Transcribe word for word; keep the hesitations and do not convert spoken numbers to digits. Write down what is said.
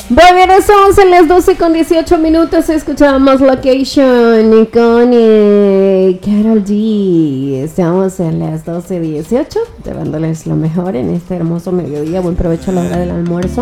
Bueno, estamos en las doce con dieciocho minutos. Escuchamos Location con eh, Karol G. Estamos en las doce dieciocho, llevándoles lo mejor en este hermoso mediodía. Buen provecho a la hora del almuerzo.